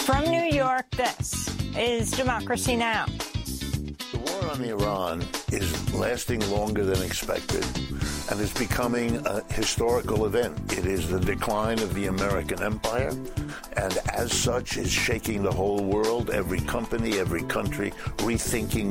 From New York, this is Democracy Now! The war on Iran is lasting longer than expected and is becoming a historical event. It is the decline of the American empire, and as such is shaking the whole world, every company, every country, rethinking